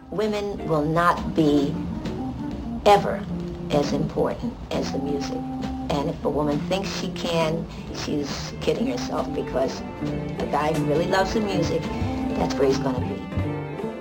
women will not be ever as important as the music. And if a woman thinks she can, she's kidding herself, because a guy who really loves the music, that's where he's going to be.